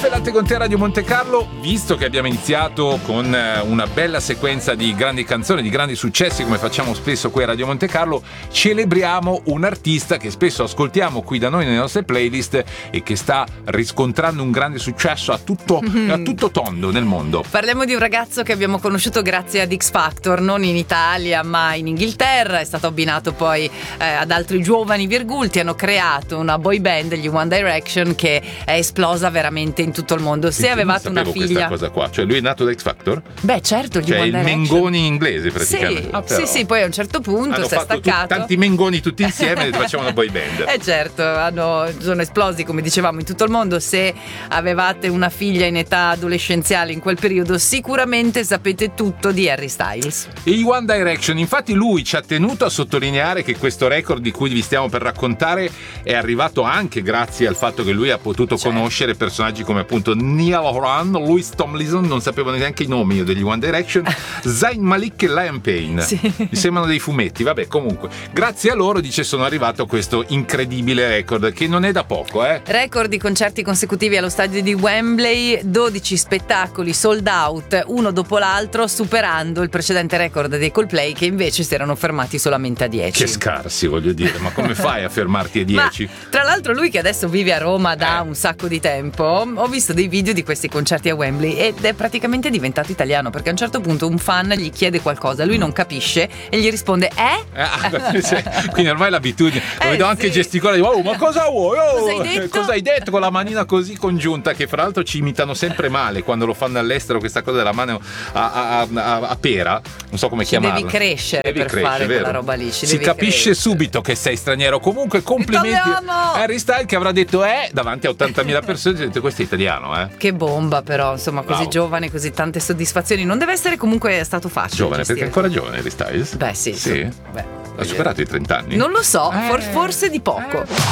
Caffè Latte con te, Radio Monte Carlo. Visto che abbiamo iniziato con una bella sequenza di grandi canzoni, di grandi successi, come facciamo spesso qui a Radio Monte Carlo, celebriamo un artista che spesso ascoltiamo qui da noi nelle nostre playlist e che sta riscontrando un grande successo a tutto tondo nel mondo. Parliamo di un ragazzo che abbiamo conosciuto grazie ad X Factor, non in Italia ma in Inghilterra. È stato abbinato poi ad altri giovani virgulti. Hanno creato una boy band, gli One Direction, che è esplosa veramente in tutto il mondo. Se avevate una figlia, questa cosa qua, cioè lui è nato da X Factor? Beh, certo, gli cioè One il Direction. Mengoni inglese praticamente. Sì, poi a un certo punto hanno si è fatto staccato tanti Mengoni tutti insieme e facciamo una boy band. Certo, sono esplosi, come dicevamo, in tutto il mondo. Se avevate una figlia in età adolescenziale in quel periodo, sicuramente sapete tutto di Harry Styles. E i One Direction, infatti lui ci ha tenuto a sottolineare che questo record di cui vi stiamo per raccontare è arrivato anche grazie al fatto che lui ha potuto conoscere personaggi come appunto Niall Horan, Louis Tomlinson, non sapevo neanche i nomi io degli One Direction, Zayn Malik e Liam Payne. Sì. Mi sembrano dei fumetti, vabbè, comunque grazie a loro, dice, sono arrivato a questo incredibile record che non è da poco, Record di concerti consecutivi allo stadio di Wembley, 12 spettacoli sold out uno dopo l'altro, superando il precedente record dei Coldplay, che invece si erano fermati solamente a 10. Che scarsi, voglio dire, ma come fai a fermarti a 10? Ma, tra l'altro, lui che adesso vive a Roma da un sacco di tempo, ho visto dei video di questi concerti a Wembley ed è praticamente diventato italiano, perché a un certo punto un fan gli chiede qualcosa, lui non capisce e gli risponde quindi ormai l'abitudine, lo vedo anche gesticolare, ma cosa vuoi? Cosa hai detto con la manina così congiunta, che fra l'altro ci imitano sempre male quando lo fanno all'estero, questa cosa della mano a pera, non so come chiamarla. Devi crescere per fare vero? quella roba lì. Si capisce subito che sei straniero. Comunque complimenti a Harry Styles, che avrà detto davanti a 80.000 persone, ha detto questo è italiano. Che bomba, però insomma, così Bravo. giovane, così tante soddisfazioni. Non deve essere comunque stato facile Giovane, gestire. perché è ancora giovane Harry Styles? Beh sì. Beh, ha superato i 30 anni? Non lo so, forse di poco.